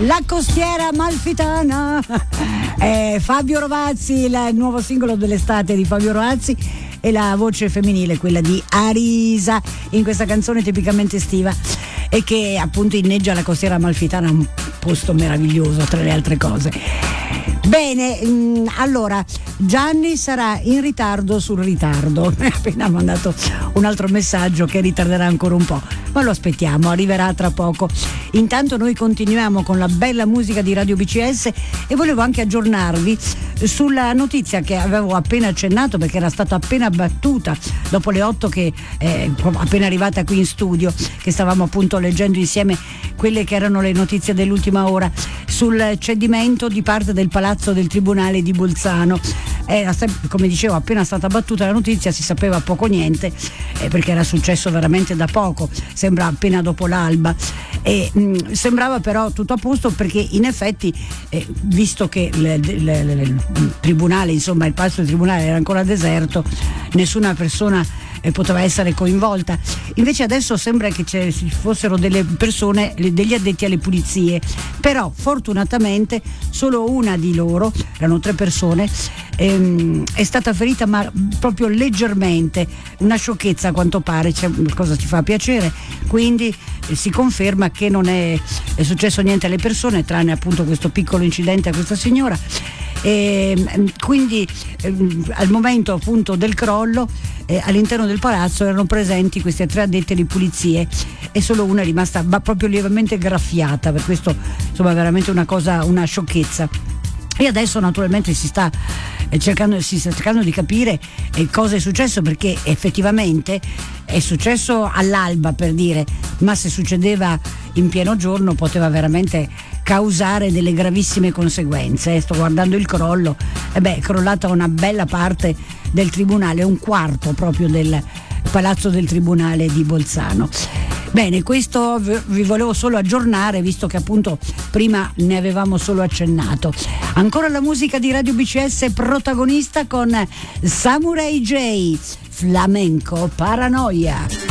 La costiera amalfitana. Fabio Rovazzi, il nuovo singolo dell'estate di Fabio Rovazzi, e la voce femminile, quella di Arisa, in questa canzone tipicamente estiva e che appunto inneggia la costiera amalfitana, un posto meraviglioso tra le altre cose. Bene, allora Gianni sarà in ritardo sul ritardo. Mi ha appena mandato un altro messaggio che ritarderà ancora un po', ma lo aspettiamo, arriverà tra poco. Intanto noi continuiamo con la bella musica di Radio BCS e volevo anche aggiornarvi sulla notizia che avevo appena accennato, perché era stata appena battuta dopo le 8 che appena arrivata qui in studio, che stavamo appunto leggendo insieme quelle che erano le notizie dell'ultima ora sul cedimento di parte del Palazzo del Tribunale di Bolzano. Come dicevo, appena stata battuta la notizia, si sapeva poco niente, perché era successo veramente da poco, sembra appena dopo l'alba, e sembrava però tutto a posto, perché in effetti visto che il tribunale, insomma il palazzo del tribunale era ancora deserto, nessuna persona poteva essere coinvolta. Invece adesso sembra che ci fossero delle persone, degli addetti alle pulizie, però fortunatamente solo una di loro, erano 3 persone, è stata ferita, ma proprio leggermente, una sciocchezza a quanto pare, cosa ci fa piacere, quindi si conferma che non è successo niente alle persone, tranne appunto questo piccolo incidente a questa signora. Quindi al momento appunto del crollo all'interno del palazzo erano presenti questi 3 addetti alle pulizie e solo una è rimasta proprio lievemente graffiata. Per questo insomma veramente una sciocchezza. E adesso naturalmente si sta cercando di capire cosa è successo, perché effettivamente è successo all'alba, per dire, ma se succedeva in pieno giorno poteva veramente causare delle gravissime conseguenze. Sto guardando il crollo, è crollata una bella parte del tribunale, 1/4 proprio del Palazzo del Tribunale di Bolzano. Bene, questo vi volevo solo aggiornare, visto che appunto prima ne avevamo solo accennato. Ancora la musica di Radio BCS, protagonista con Samurai J, Flamenco Paranoia.